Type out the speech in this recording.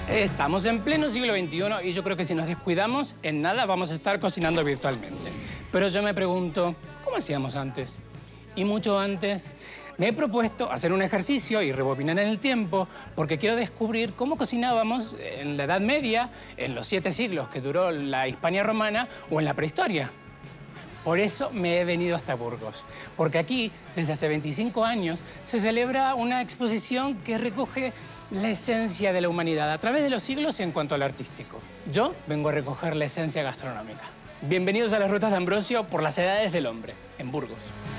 Estamos en pleno siglo XXI y yo creo que si nos descuidamos, en nada vamos a estar cocinando virtualmente. Pero yo me pregunto, ¿cómo hacíamos antes? Y mucho antes, me he propuesto hacer un ejercicio y rebobinar en el tiempo porque quiero descubrir cómo cocinábamos en la Edad Media, en los 7 siglos que duró la Hispania romana o en la prehistoria. Por eso me he venido hasta Burgos, porque aquí, desde hace 25 años, se celebra una exposición que recoge la esencia de la humanidad a través de los siglos en cuanto al artístico. Yo vengo a recoger la esencia gastronómica. Bienvenidos a las Rutas de Ambrosio por las Edades del Hombre, en Burgos.